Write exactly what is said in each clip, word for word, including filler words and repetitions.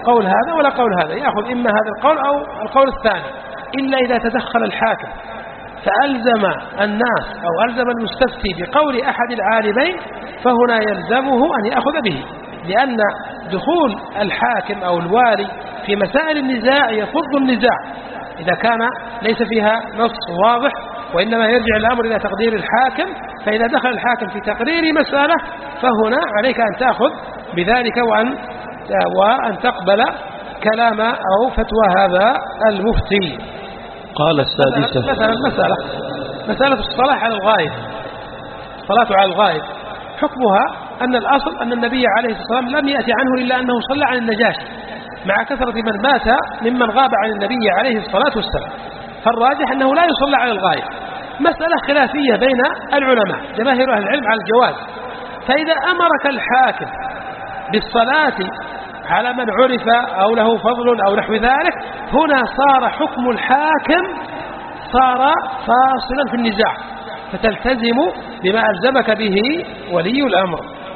قول هذا ولا قول هذا، يأخذ إما هذا القول أو القول الثاني، إلا إذا تدخل الحاكم فألزم الناس أو ألزم المستفتي بقول أحد العالمين فهنا يلزمه أن يأخذ به، لأن دخول الحاكم أو الوالي في مسائل النزاع يفض النزاع إذا كان ليس فيها نص واضح، وإنما يرجع الأمر إلى تقدير الحاكم. فإذا دخل الحاكم في تقرير مسألة فهنا عليك أن تأخذ بذلك وأن, وأن تقبل كلام أو فتوى هذا المفتي. قال السادسة مثلا مسألة مسألة الصلاة على الغائب، الصلاة على الغائب حكمها أن الأصل أن النبي عليه الصلاة والسلام لم يأتي عنه إلا أنه صلى على النجاشي، مع كثرة من مات ممن غاب عن النبي عليه الصلاة والسلام، فالراجح أنه لا يصلى على الغائب. مسألة خلافية بين العلماء، جماهير أهل العلم على الجواز. فإذا أمرك الحاكم بالصلاة على من عرف أو له فضل أو نحو ذلك، هنا صار حكم الحاكم صار فاصلا في النزاع، فتلتزم بما ألزمك به ولي الأمر.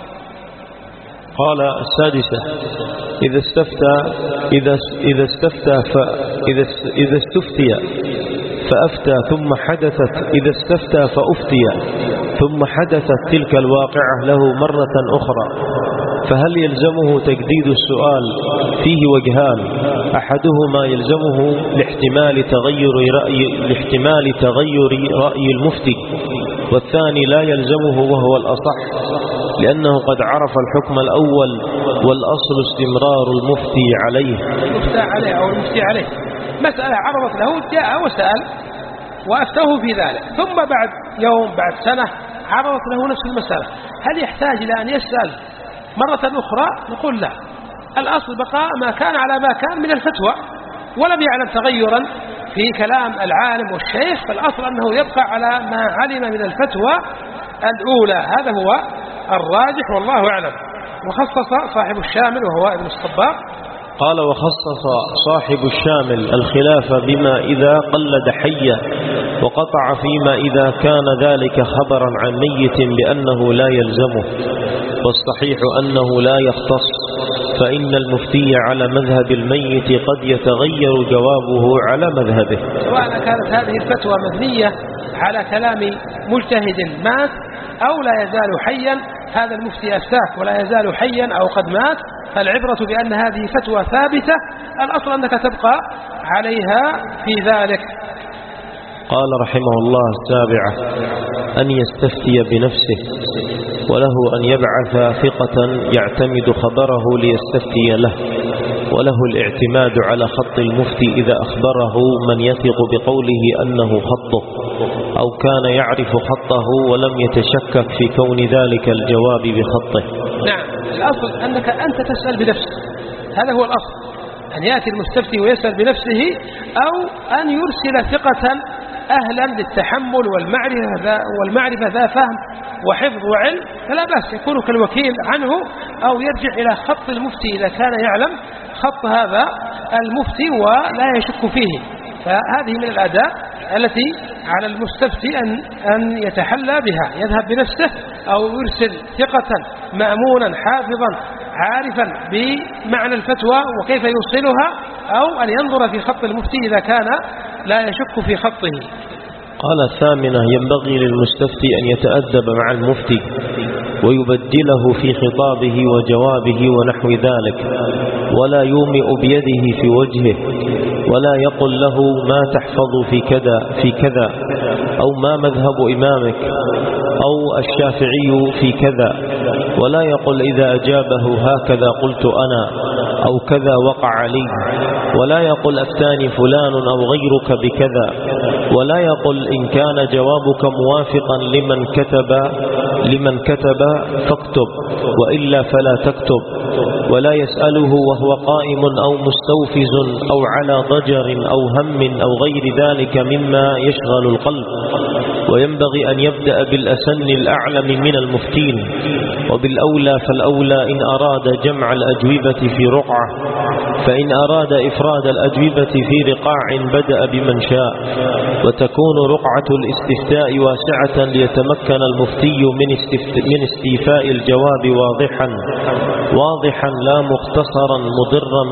قال السادسة إذا استفتى إذا إذا استفتى فإذا إذا استفتي فأفتى ثم حدثت إذا استفتى فأفتي ثم حدثت تلك الواقعة له مرة أخرى، فهل يلزمه تجديد السؤال؟ فيه وجهان، أحدهما يلزمه لاحتمال تغير رأي لاحتمال تغير رأي المفتي، والثاني لا يلزمه وهو الأصح، لأنه قد عرف الحكم الأول والأصل استمرار المفتي عليه. المفتى عليه أو المفتي عليه مسألة عرضت له، جاء وسأل وأفتوه في ذلك، ثم بعد يوم بعد سنة عرضت له نفس المسألة، هل يحتاج إلى أن يسأل مرة أخرى؟ نقول لا، الأصل بقاء ما كان على ما كان من الفتوى، ولم يعلم تغيرا في كلام العالم والشيخ، فالأصل أنه يبقى على ما علم من الفتوى الأولى. هذا هو الراجح والله أعلم. وخصص صاحب الشامل وهو ابن الصباغ، قال وخصص صاحب الشامل الخلاف بما إذا قلد حيا، وقطع فيما إذا كان ذلك خبرا عن ميت بأنه لا يلزمه، والصحيح أنه لا يختص، فإن المفتي على مذهب الميت قد يتغير جوابه على مذهبه. سواء كانت هذه الفتوى مبنية على كلام مجتهد مات أو لا يزال حيا، هذا المفتي أفتاك ولا يزال حيا أو قد مات، فالعبرة بأن هذه فتوى ثابتة، الأصل أنك تبقى عليها في ذلك. قال رحمه الله السابعة أن يستفتي بنفسه، وله أن يبعث ثقة يعتمد خبره ليستفتي له، وله الاعتماد على خط المفتي إذا أخبره من يثق بقوله أنه خطه، أو كان يعرف خطه ولم يتشكك في كون ذلك الجواب بخطه. نعم، الأصل أنك أنت تسأل بنفسك، هذا هو الأصل، أن يأتي المستفتي ويسأل بنفسه، أو أن يرسل ثقة أهلا للتحمل والمعرفة والمعرفة ذا فهم وحفظ وعلم، فلا بأس يكون كالوكيل عنه، أو يرجع إلى خط المفتي إذا كان يعلم خط هذا المفتي ولا يشك فيه. فهذه من الآداب التي على المستفتي أن أن يتحلى بها، يذهب بنفسه أو يرسل ثقة مأمونا حافظا عارفا بمعنى الفتوى وكيف يوصلها، أو أن ينظر في خط المفتي إذا كان لا يشك في خطه. قال الثامنة ينبغي للمستفتي أن يتأدب مع المفتي ويبدله في خطابه وجوابه ونحو ذلك، ولا يومئ بيده في وجهه، ولا يقل له ما تحفظ في كذا في كذا، أو ما مذهب إمامك، أو الشافعي في كذا، ولا يقل إذا أجابه هكذا قلت أنا، أو كذا وقع علي، ولا يقل أفتاني فلان أو غيرك بكذا، ولا يقل إن كان جوابك موافقا لمن كتب لمن كتب فاكتب، وإلا فلا تكتب، ولا يسأله وهو قائم أو مستوفز أو على ضجر أو هم أو غير ذلك مما يشغل القلب. وينبغي أن يبدأ بالأسن الأعلم من المفتين، وبالأولى فالأولى إن أراد جمع الأجوبة في رقعة، فإن أراد إفراد الأجوبة في رقاع بدأ بمن شاء، وتكون رقعة الاستفتاء واسعة ليتمكن المفتي من من استيفاء الجواب واضحا واضحا لا مختصرا مضرا